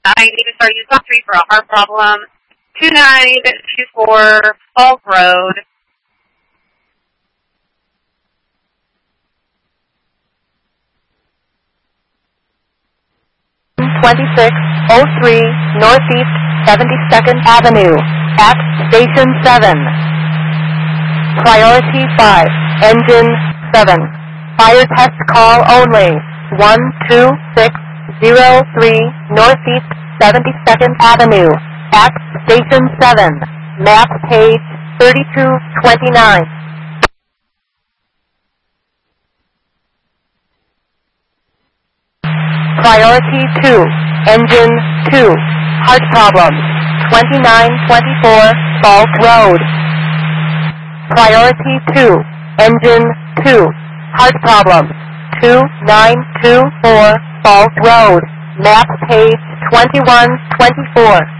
I need to start using 3 for a heart problem. 2924 Falls Road. (2603) Northeast 72nd Avenue at Station 7. Priority 5, Engine 7. Fire test call only. 12603 Northeast 72nd Avenue at Station 7. Map page 3229. Priority 2, Engine 2. Heart problems. 2924 Falls Road. Priority 2, Engine 2. Heart problems. 2924 Falls Road. Map page 2124.